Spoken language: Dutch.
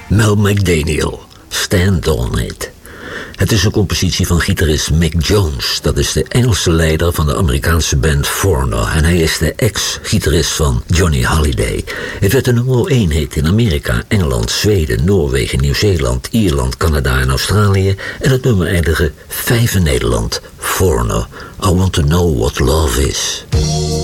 Mel McDaniel, Stand On It. Het is een compositie van gitarist Mick Jones. Dat is de Engelse leider van de Amerikaanse band Foreigner. En hij is de ex-gitarist van Johnny Holiday. Het werd de nummer 1 hit in Amerika, Engeland, Zweden, Noorwegen, Nieuw-Zeeland, Ierland, Canada en Australië. En het nummer eindigde 5 in Nederland. Foreigner, I Want To Know What Love Is.